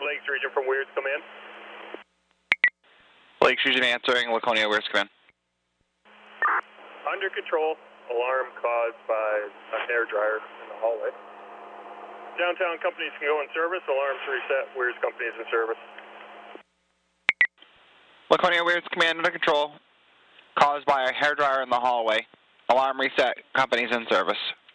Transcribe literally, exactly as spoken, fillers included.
Lakes Region from Weirs, come in. Lakes Region answering, Laconia, Weirs, come in. Under control, alarm caused by a hair dryer in the hallway. Downtown companies can go in service, alarms reset, Weirs companies in service. Laconia, Weirs, command under control, caused by a hair dryer in the hallway. Alarm reset, companies in service.